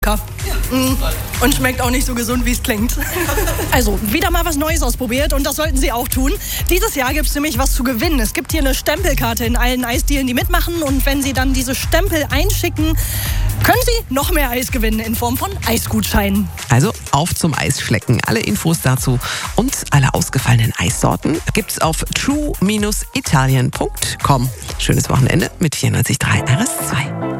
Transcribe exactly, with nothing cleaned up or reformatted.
Mm. Und schmeckt auch nicht so gesund, wie es klingt. Also, wieder mal was Neues ausprobiert und das sollten Sie auch tun. Dieses Jahr gibt es nämlich was zu gewinnen. Es gibt hier eine Stempelkarte in allen Eisdielen, die mitmachen. Und wenn Sie dann diese Stempel einschicken, können Sie noch mehr Eis gewinnen in Form von Eisgutscheinen. Also auf zum Eisschlecken. Alle Infos dazu und alle ausgefallenen Eissorten gibt's auf true Bindestrich italien Punkt com. Schönes Wochenende mit vierundneunzig Komma drei R S zwei.